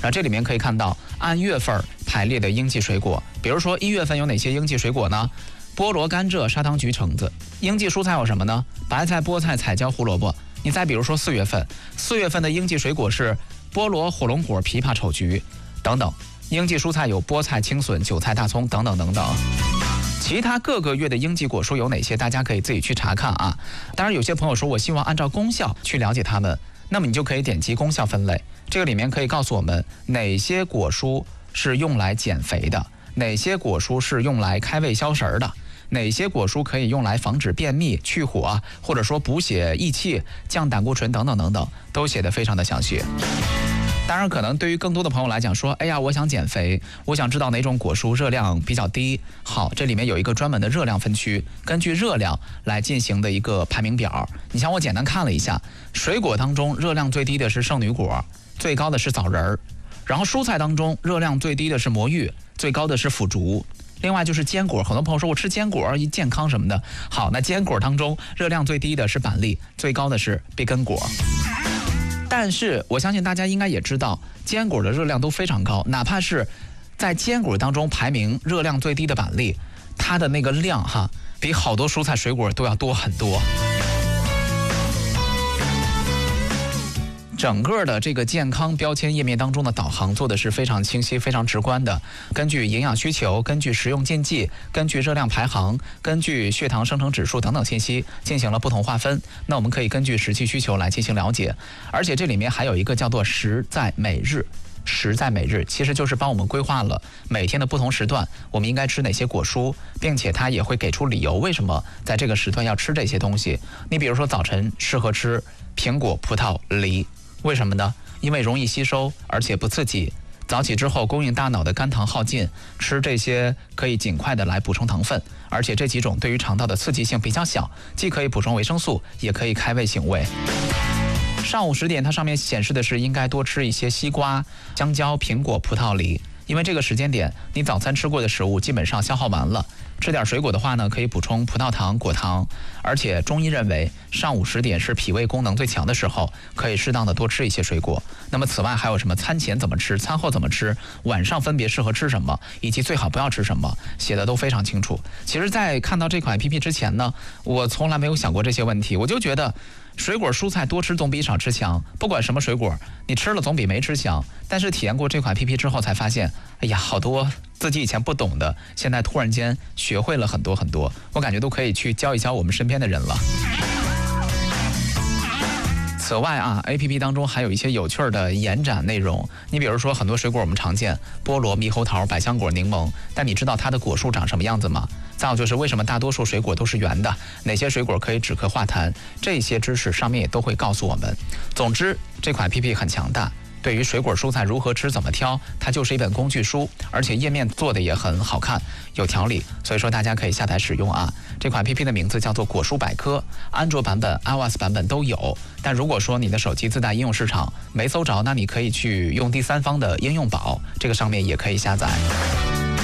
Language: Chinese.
后这里面可以看到按月份排列的应季水果，比如说1月份有哪些应季水果呢？菠萝、甘蔗、砂糖橘、橙子。应季蔬菜有什么呢？白菜、菠菜、彩椒、胡萝卜。你再比如说4月份的应季水果是菠萝、火龙果、枇杷、丑橘等等。应季蔬菜有菠菜、青笋、韭菜、大葱等等等等。其他各个月的应季果蔬有哪些？大家可以自己去查看啊。当然，有些朋友说我希望按照功效去了解它们，那么你就可以点击功效分类，这个里面可以告诉我们哪些果蔬是用来减肥的，哪些果蔬是用来开胃消食的，哪些果蔬可以用来防止便秘、去火，或者说补血益气、降胆固醇等等等等，都写得非常的详细。当然，可能对于更多的朋友来讲说，哎呀，我想减肥，我想知道哪种果蔬热量比较低。好，这里面有一个专门的热量分区，根据热量来进行的一个排名表。你像我简单看了一下，水果当中热量最低的是圣女果，最高的是枣仁儿。然后蔬菜当中热量最低的是魔芋，最高的是腐竹。另外就是坚果，很多朋友说我吃坚果健康什么的。好，那坚果当中热量最低的是板栗，最高的是碧根果。但是我相信大家应该也知道，坚果的热量都非常高，哪怕是在坚果当中排名热量最低的板栗，它的那个量比好多蔬菜水果都要多很多。整个的这个健康标签页面当中的导航做的是非常清晰、非常直观的，根据营养需求、根据食用禁忌、根据热量排行、根据血糖生成指数等等信息进行了不同划分。那我们可以根据实际需求来进行了解，而且这里面还有一个叫做时在每日。时在每日其实就是帮我们规划了每天的不同时段我们应该吃哪些果蔬，并且它也会给出理由为什么在这个时段要吃这些东西。你比如说早晨适合吃苹果、葡萄、梨，为什么呢？因为容易吸收，而且不刺激。早起之后供应大脑的肝糖耗尽，吃这些可以尽快的来补充糖分，而且这几种对于肠道的刺激性比较小，既可以补充维生素，也可以开胃醒胃。上午10点它上面显示的是应该多吃一些西瓜、香蕉、苹果、葡萄、梨，因为这个时间点你早餐吃过的食物基本上消耗完了，吃点水果的话呢，可以补充葡萄糖、果糖，而且中医认为上午10点是脾胃功能最强的时候，可以适当的多吃一些水果。那么此外还有什么餐前怎么吃，餐后怎么吃，晚上分别适合吃什么，以及最好不要吃什么，写的都非常清楚。其实在看到这款 APP 之前呢，我从来没有想过这些问题，我就觉得水果蔬菜多吃总比少吃强，不管什么水果你吃了总比没吃强。但是体验过这款 APP 之后才发现，哎呀，好多自己以前不懂的，现在突然间学会了很多很多，我感觉都可以去教一教我们身边的人了。此外APP 当中还有一些有趣的延展内容。你比如说很多水果我们常见，菠萝、猕猴桃、百香果、柠檬，但你知道它的果树长什么样子吗？再有就是为什么大多数水果都是圆的，哪些水果可以止咳化痰，这些知识上面也都会告诉我们。总之这款 APP 很强大，对于水果蔬菜如何吃怎么挑，它就是一本工具书，而且页面做的也很好看，有条理，所以说大家可以下载使用啊。这款 APP 的名字叫做果蔬百科，安卓版本、iOS 版本都有。但如果说你的手机自带应用市场没搜着，那你可以去用第三方的应用宝，这个上面也可以下载。